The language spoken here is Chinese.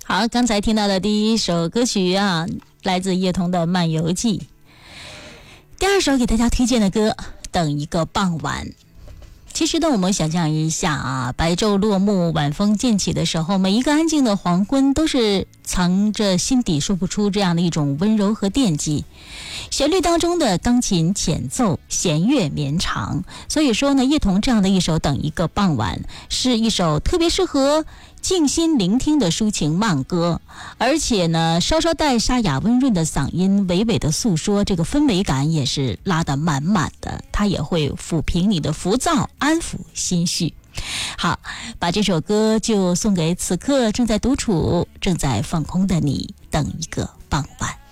好，刚才听到的第一首歌曲啊，来自叶童的《漫游记》。第二首给大家推荐的歌，等一个傍晚。其实呢，我们想象一下啊，白昼落幕，晚风渐起的时候，每一个安静的黄昏都是藏着心底说不出这样的一种温柔和惦记。旋律当中的钢琴浅奏，弦乐绵长，所以说呢，叶童这样的一首《等一个傍晚》是一首特别适合静心聆听的抒情慢歌，而且呢，稍稍带沙哑温润的嗓音，娓娓的诉说，这个氛围感也是拉得满满的，它也会抚平你的浮躁，安抚心绪。好，把这首歌就送给此刻正在独处、正在放空的你，等一个傍晚。